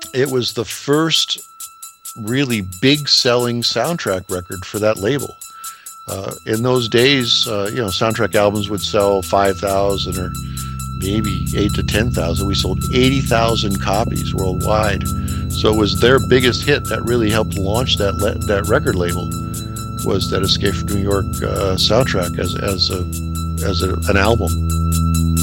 It was the first really big selling soundtrack record for that label. In those days, soundtrack albums would sell 5,000 or maybe 8 to 10,000. We sold 80,000 copies worldwide. So it was their biggest hit that really helped launch that record label, was that Escape from New York soundtrack as an album.